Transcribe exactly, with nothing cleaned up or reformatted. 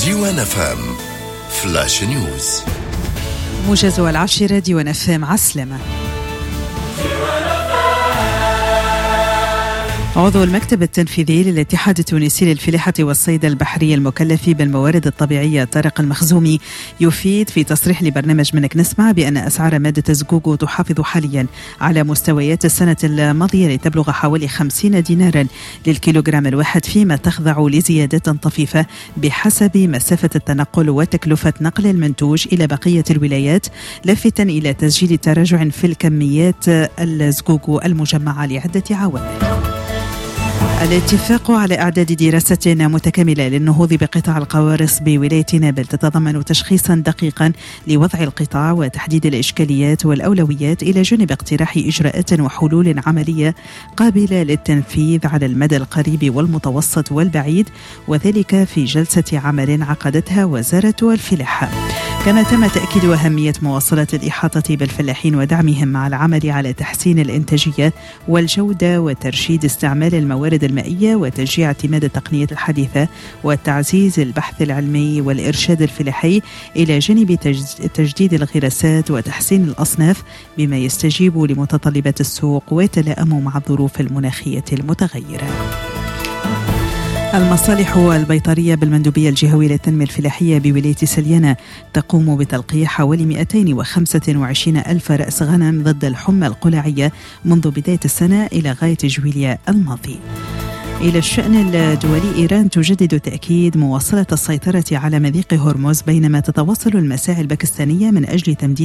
ديوان اف ام فلاش نيوز. موجز العاشرة ديوان اف ام عسلمة. عضو المكتب التنفيذي للاتحاد التونسي للفلاحة والصيد البحري المكلف بالموارد الطبيعية طارق المخزومي يفيد في تصريح لبرنامج منك نسمع بأن أسعار مادة الزقوق تحافظ حاليا على مستويات السنة الماضية لتبلغ حوالي خمسين دينارا للكيلوغرام الواحد، فيما تخضع لزيادات طفيفة بحسب مسافة التنقل وتكلفة نقل المنتوج إلى بقية الولايات، لافتا إلى تسجيل تراجع في الكميات الزقوق المجمعة لعدة عوامل. الاتفاق على إعداد دراسة متكاملة للنهوض بقطاع القوارص بولاية نابل تتضمن تشخيصا دقيقا لوضع القطاع وتحديد الإشكاليات والأولويات إلى جانب اقتراح إجراءات وحلول عملية قابلة للتنفيذ على المدى القريب والمتوسط والبعيد، وذلك في جلسة عمل عقدتها وزارة الفلاحة. كما تم تأكيد أهمية مواصلة الإحاطة بالفلاحين ودعمهم مع العمل على تحسين الإنتاجية والجودة وترشيد استعمال الموارد المائية وتشجيع اعتماد التقنية الحديثة وتعزيز البحث العلمي والإرشاد الفلاحي إلى جانب تجديد الغراسات وتحسين الأصناف بما يستجيب لمتطلبات السوق ويتلائم مع الظروف المناخية المتغيرة. المصالح البيطرية بالمندوبية الجهوية للتنمية الفلاحية بولاية سليانة تقوم بتلقيح حوالي مئتين وخمسة وعشرين ألف رأس غنم ضد الحمى القلاعية منذ بداية السنة إلى غاية جويلية الماضي. إلى الشأن الدولي، إيران تجدد تأكيد مواصلة السيطرة على مضيق هرمز، بينما تتواصل المساعي الباكستانية من أجل تمديد